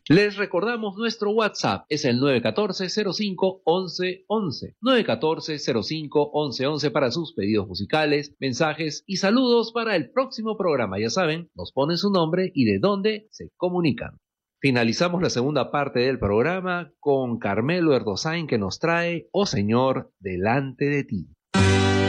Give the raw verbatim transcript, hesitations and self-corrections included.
Les recordamos nuestro WhatsApp, es el nueve uno cuatro, cero cinco, once once, nueve uno cuatro, cero cinco, once once para sus pedidos musicales, mensajes y saludos para el próximo programa. Ya saben, nos ponen su nombre y de dónde se comunican. Finalizamos la segunda parte del programa con Carmelo Erdosain que nos trae Oh Señor, delante de ti.